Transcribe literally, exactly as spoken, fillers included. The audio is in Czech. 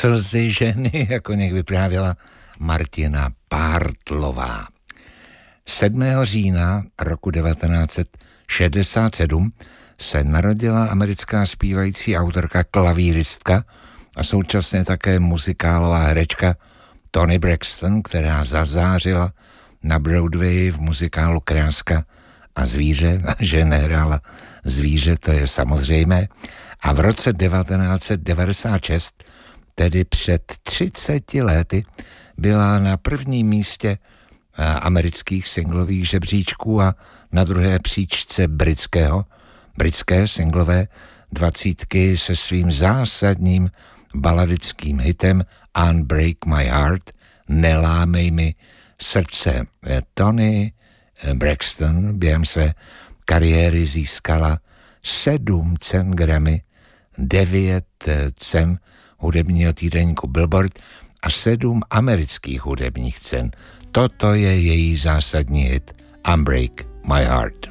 slzy ženy, jako někdy vyprávěla Martina Pártlová. sedmého října roku devatenáct set šedesát sedm se narodila americká zpívající autorka, klavíristka a současně také muzikálová herečka Toni Braxton, která zazářila na Broadwayi v muzikálu Kráska a zvíře, a že nehrála zvíře, to je samozřejmé. A v roce devatenáct set devadesát šest, tedy před třiceti lety, byla na prvním místě amerických singlových žebříčků a na druhé příčce britského, britské singlové dvacítky se svým zásadním baladickým hitem Unbreak My Heart, Nelámej mi srdce. Toni Braxton během své kariéry získala sedm cen Grammy, devět cen hudebního týdeníku Billboard a sedm amerických hudebních cen. Toto je její zásadní hit Unbreak My Heart.